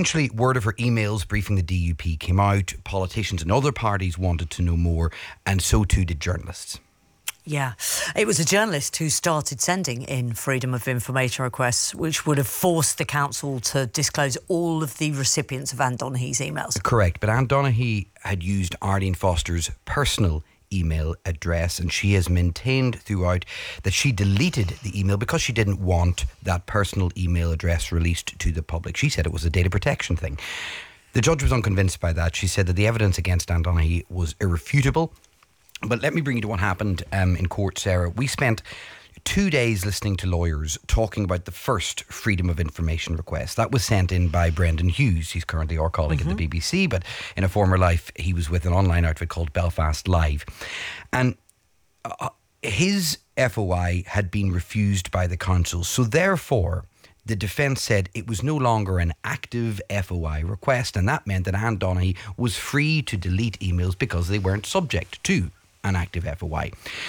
Eventually, word of her emails briefing the DUP came out. Politicians and other parties wanted to know more, and so too did journalists. Yeah, it was a journalist who started sending in freedom of information requests, which would have forced the council to disclose all of the recipients of Anne Donaghy's emails. Correct, but Anne Donaghy had used Arlene Foster's personal email address, and she has maintained throughout that she deleted the email because she didn't want that personal email address released to the public. She said it was a data protection thing. The judge was unconvinced by that. She said that the evidence against Anne Donaghy was irrefutable. But let me bring you to what happened in court, Sarah. We spent 2 days listening to lawyers talking about the first Freedom of Information request. That was sent in by Brendan Hughes. He's currently our colleague at the BBC, but in a former life, he was with an online outfit called Belfast Live. And his FOI had been refused by the council. So therefore, the defence said it was no longer an active FOI request, and that meant that Anne Donaghy was free to delete emails because they weren't subject to an active FOI.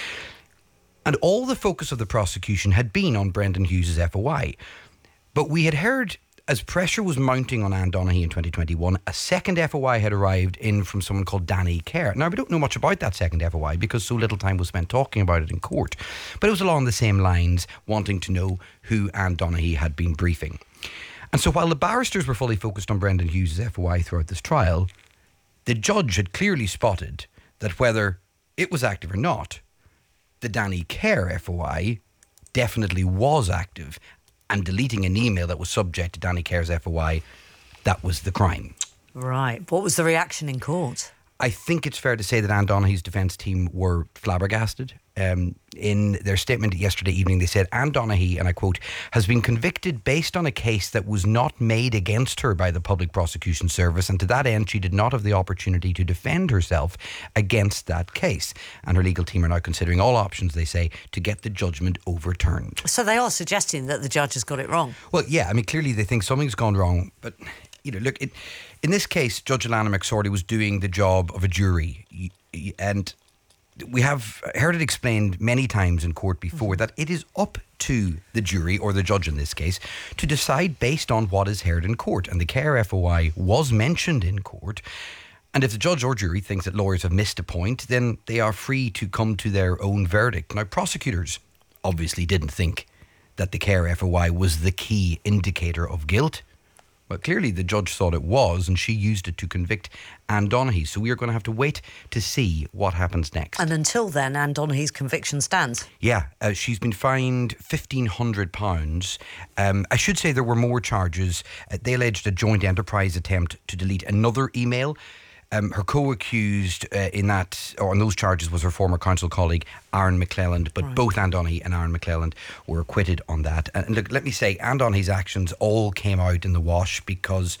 And all the focus of the prosecution had been on Brendan Hughes' FOI. But we had heard, as pressure was mounting on Anne Donaghy in 2021, a second FOI had arrived in from someone called Danny Kerr. Now, we don't know much about that second FOI because so little time was spent talking about it in court. But it was along the same lines, wanting to know who Anne Donaghy had been briefing. And so while the barristers were fully focused on Brendan Hughes' FOI throughout this trial, the judge had clearly spotted that whether it was active or not, the Danny Kerr FOI definitely was active, and deleting an email that was subject to Danny Kerr's FOI, that was the crime. Right. What was the reaction in court? I think it's fair to say that Anne Donaghy's defence team were flabbergasted. In their statement yesterday evening, they said Anne Donaghy, and I quote, has been convicted based on a case that was not made against her by the Public Prosecution Service, and to that end she did not have the opportunity to defend herself against that case. And her legal team are now considering all options, they say, to get the judgment overturned. So they are suggesting that the judge has got it wrong? Well, yeah, I mean, clearly they think something's gone wrong, but look, in this case, Judge Alana McSorley was doing the job of a jury, and we have heard it explained many times in court before that it is up to the jury, or the judge in this case, to decide based on what is heard in court. And the Kerr FOI was mentioned in court. And if the judge or jury thinks that lawyers have missed a point, then they are free to come to their own verdict. Now, prosecutors obviously didn't think that the Kerr FOI was the key indicator of guilt. But clearly the judge thought it was, and she used it to convict Anne Donaghy. So we are going to have to wait to see what happens next. And until then, Anne Donaghy's conviction stands? Yeah, she's been fined £1,500. I should say there were more charges. They alleged a joint enterprise attempt to delete another email. Her co-accused on those charges was her former council colleague, Aaron McClelland, but right. Both Anne Donaghy and Aaron McClelland were acquitted on that. And look, let me say, Anne Donaghy's actions all came out in the wash because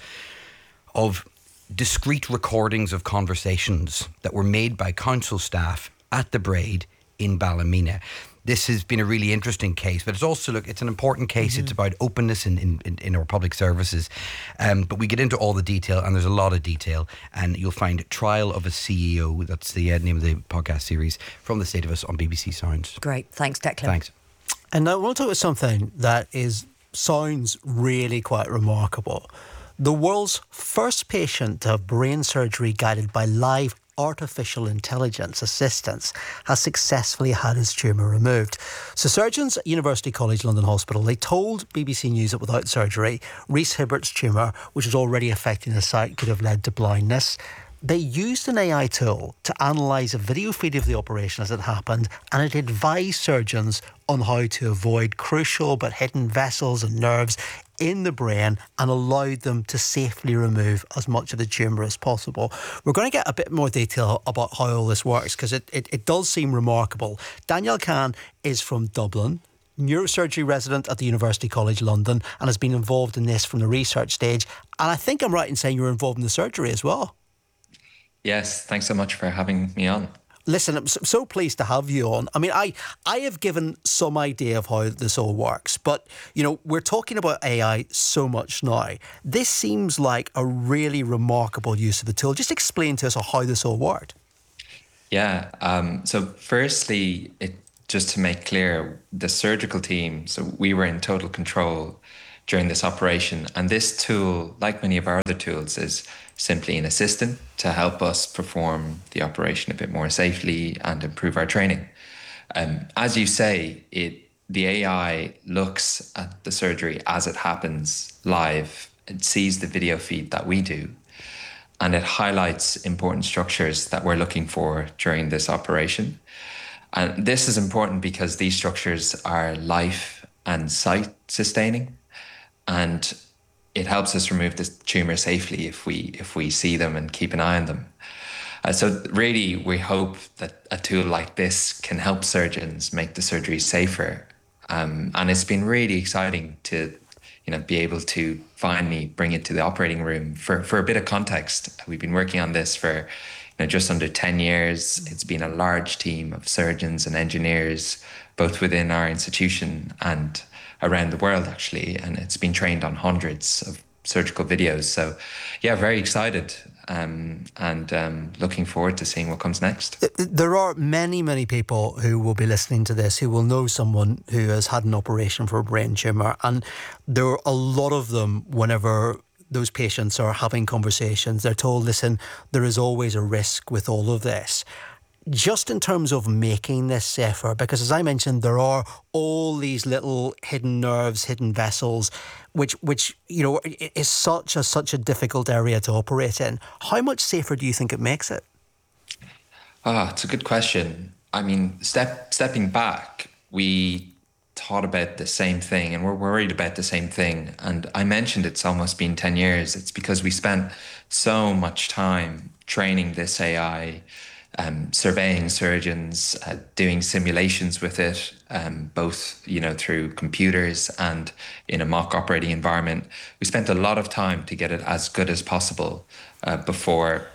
of discreet recordings of conversations that were made by council staff at the Braid in Ballymena. This has been a really interesting case, but it's also, look, it's an important case. It's about openness in our public services. But we get into all the detail, and there's a lot of detail, and you'll find Trial of a CEO. That's the name of the podcast series from The State of Us on BBC Sounds. Great. Thanks, Declan. Thanks. And now I want to talk about something that sounds really quite remarkable. The world's first patient to have brain surgery guided by live artificial intelligence assistance has successfully had his tumour removed. So surgeons at University College London Hospital, they told BBC News that without surgery, Rhys Hibbert's tumour, which was already affecting his sight, could have led to blindness. They used an AI tool to analyse a video feed of the operation as it happened, and it advised surgeons on how to avoid crucial but hidden vessels and nerves in the brain and allowed them to safely remove as much of the tumour as possible. We're going to get a bit more detail about how all this works because it does seem remarkable. Danielle Kahn is from Dublin, neurosurgery resident at the University College London, and has been involved in this from the research stage. And I think I'm right in saying you're involved in the surgery as well. Yes, thanks so much for having me on. Listen, I'm so pleased to have you on. I mean, I have given some idea of how this all works, but, we're talking about AI so much now. This seems like a really remarkable use of the tool. Just explain to us how this all worked. Yeah, so firstly, just to make clear, the surgical team, so we were in total control. during this operation. And this tool, like many of our other tools, is simply an assistant to help us perform the operation a bit more safely and improve our training. As you say, the AI looks at the surgery as it happens live. It sees the video feed that we do, and it highlights important structures that we're looking for during this operation. And this is important because these structures are life and sight sustaining, and it helps us remove the tumor safely if we see them and keep an eye on them. So really, we hope that a tool like this can help surgeons make the surgery safer. And it's been really exciting to, be able to finally bring it to the operating room. For a bit of context, we've been working on this for just under 10 years. It's been a large team of surgeons and engineers, both within our institution and around the world, actually. And it's been trained on hundreds of surgical videos. So, yeah, very excited. And looking forward to seeing what comes next. There are many, many people who will be listening to this who will know someone who has had an operation for a brain tumour, and there are a lot of them, whenever those patients are having conversations, they're told, listen, there is always a risk with all of this. Just in terms of making this safer, because as I mentioned, there are all these little hidden nerves, hidden vessels, which is such a difficult area to operate in. How much safer do you think it makes it? It's a good question. I mean, stepping back, we thought about the same thing and we're worried about the same thing. And I mentioned it's almost been 10 years. It's because we spent so much time training this AI, surveying surgeons, doing simulations with it, both through computers and in a mock operating environment. We spent a lot of time to get it as good as possible before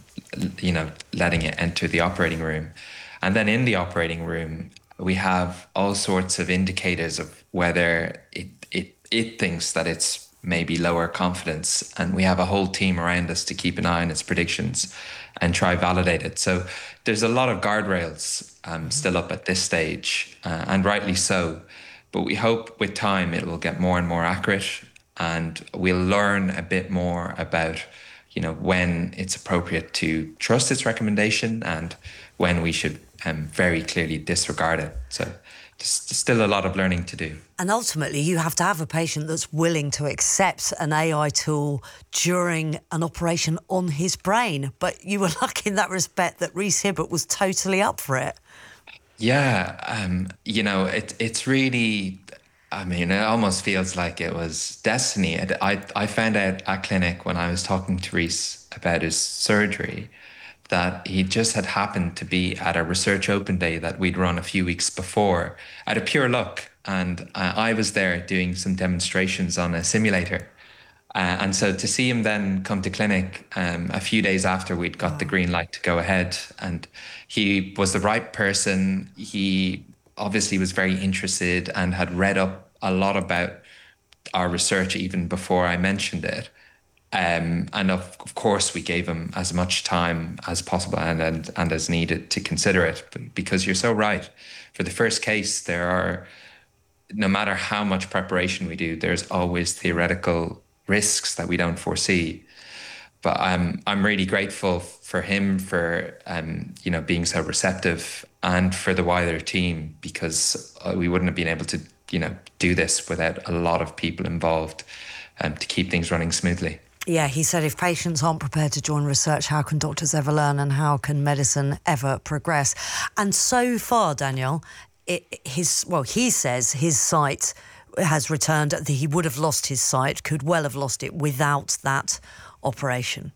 letting it enter the operating room. And then in the operating room, we have all sorts of indicators of whether it thinks that it's maybe lower confidence, and we have a whole team around us to keep an eye on its predictions and try validate it. So there's a lot of guardrails still up at this stage, and rightly so. But we hope with time it will get more and more accurate, and we'll learn a bit more about, when it's appropriate to trust its recommendation and when we should very clearly disregard it. So there's still a lot of learning to do. And ultimately, you have to have a patient that's willing to accept an AI tool during an operation on his brain. But you were lucky in that respect that Rhys Hibbert was totally up for it. Yeah, it's really, it almost feels like it was destiny. I found out at clinic when I was talking to Rhys about his surgery that he just had happened to be at a research open day that we'd run a few weeks before at a pure luck. And I was there doing some demonstrations on a simulator. And so to see him then come to clinic a few days after we'd got the green light to go ahead, and he was the right person. He obviously was very interested and had read up a lot about our research even before I mentioned it. And of course, we gave him as much time as possible and as needed to consider it. Because you're so right. For the first case, no matter how much preparation we do, there's always theoretical risks that we don't foresee. But I'm really grateful for him for being so receptive, and for the wider team, because we wouldn't have been able to do this without a lot of people involved to keep things running smoothly. Yeah, he said if patients aren't prepared to join research, how can doctors ever learn, and how can medicine ever progress? And so far, Daniel, he says his sight has returned. He would have lost his sight, could well have lost it without that operation.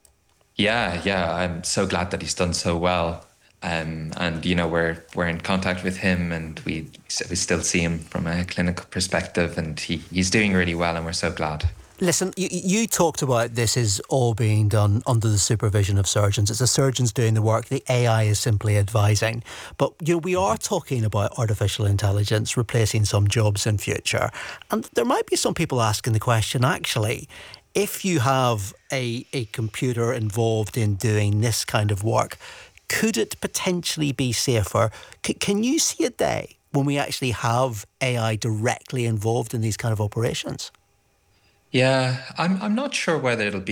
Yeah, I'm so glad that he's done so well. And we're in contact with him, and we still see him from a clinical perspective, and he's doing really well, and we're so glad. Listen, you talked about this is all being done under the supervision of surgeons. It's the surgeons doing the work. The AI is simply advising. But we are talking about artificial intelligence replacing some jobs in future. And there might be some people asking the question, actually, if you have a computer involved in doing this kind of work, could it potentially be safer? Can you see a day when we actually have AI directly involved in these kind of operations? Yeah, I'm not sure whether it'll